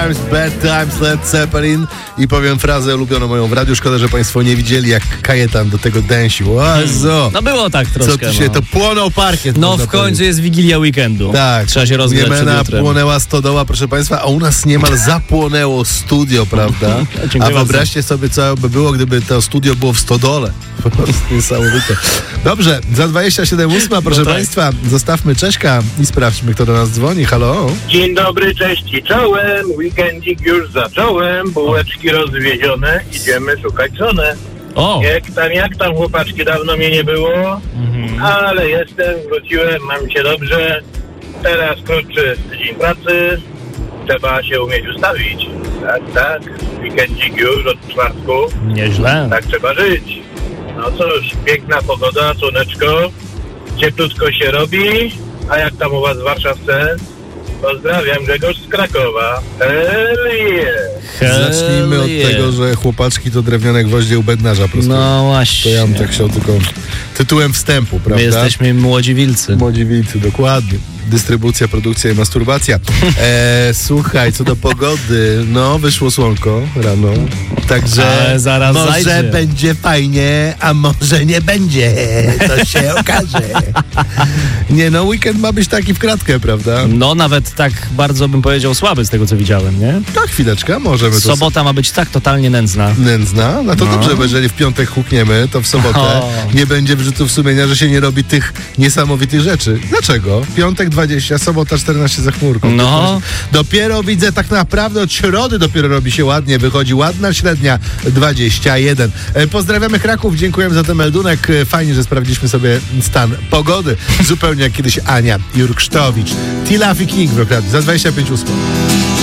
Bad Times, Led Zeppelin i powiem frazę ulubioną moją w radiu. Szkoda, że państwo nie widzieli, jak Kajetan do tego dęsił. No było tak troszkę. Co tu się, to płonął parkiet. No w końcu jest Wigilia Weekendu. Tak. Trzeba się rozgrzać przed Niemena jutrem. płonęła stodoła, proszę państwa, a u nas niemal zapłonęło studio, prawda? A wyobraźcie sobie, co by było, gdyby to studio było w stodole. Po prostu niesamowite. Dobrze, za 27:08, proszę państwa, zostawmy Cześka i sprawdźmy, kto do nas dzwoni. Halo? Dzień dobry, cześć i czołem. Weekendzik już zacząłem. Bułeczki rozwiezione. Idziemy szukać żonę. O! Jak tam chłopaczki, dawno mnie nie było. Ale jestem, wróciłem, mam się dobrze. Teraz krótszy tydzień pracy. Trzeba się umieć ustawić. Tak. Weekendzik już od czwartku. Nieźle. Tak trzeba żyć. No cóż, piękna pogoda, słoneczko. Cieplutko się robi. A jak tam u was w Warszawce? Pozdrawiam, Grzegorz z Krakowa. Zacznijmy od tego, że chłopaczki to drewniane gwoździe u bednarza prosto. No właśnie. To ja bym tak chciał tylko tytułem wstępu, prawda? My jesteśmy młodzi wilcy. Młodzi wilcy, dokładnie. Dystrybucja, produkcja i masturbacja. Słuchaj, co do pogody, no wyszło słonko rano, także ale zaraz może zajdzie. będzie fajnie, a może nie będzie, to się okaże. Nie no, weekend ma być taki w kratkę, prawda? No nawet tak bardzo bym powiedział słaby z tego, co widziałem, nie? Tak, chwileczkę, możemy to... Sobota ma być tak totalnie nędzna. Nędzna? No to dobrze, bo jeżeli w piątek hukniemy, to w sobotę nie będzie wyrzutów sumienia, że się nie robi tych niesamowitych rzeczy. Dlaczego? Piątek 20, sobota 14 za chmurką. No. Dopiero widzę tak naprawdę od środy dopiero robi się ładnie, wychodzi ładna średnia 21. Pozdrawiamy Kraków, dziękujemy za ten meldunek. Fajnie, że sprawdziliśmy sobie stan pogody. Zupełnie jak kiedyś Ania Jurksztowicz. Tilafi King w Rokradiu za 25:08.